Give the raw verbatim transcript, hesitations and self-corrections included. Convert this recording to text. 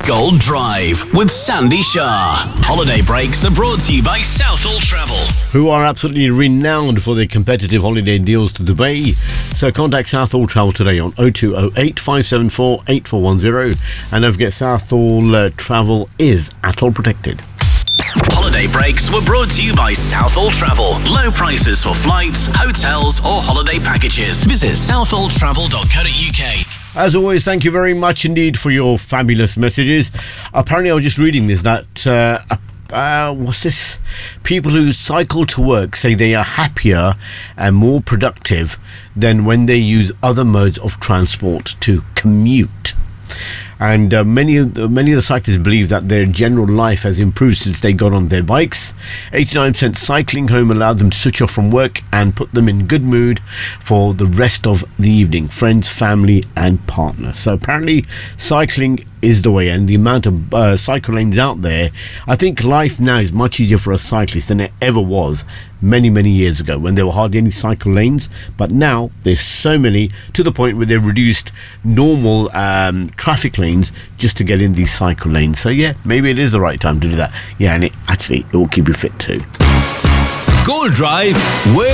Gold Drive with Sandy Shah. Holiday breaks are brought to you by Southall Travel, who are absolutely renowned for their competitive holiday deals to Dubai. So contact Southall Travel today on oh two oh eight, five seven four, eight four one oh, and don't forget Southall uh, Travel is atoll protected. Holiday breaks were brought to you by Southall Travel. Low prices for flights, hotels or holiday packages. Visit southall travel dot co dot uk. As always, thank you very much indeed for your fabulous messages. Apparently, I was just reading this, that, uh, uh, what's this? People who cycle to work say they are happier and more productive than when they use other modes of transport to commute. And uh, many of the, many of the cyclists believe that their general life has improved since they got on their bikes. eighty-nine percent cycling home allowed them to switch off from work and put them in good mood for the rest of the evening. Friends, family and partner. So apparently cycling is the way, and the amount of uh, cycle lanes out there, I think life now is much easier for a cyclist than it ever was many many years ago when there were hardly any cycle lanes. But now there's so many, to the point where they've reduced normal um, traffic lanes just to get in these cycle lanes. So yeah, maybe it is the right time to do that. Yeah, and it actually it will keep you fit too. Gold Drive with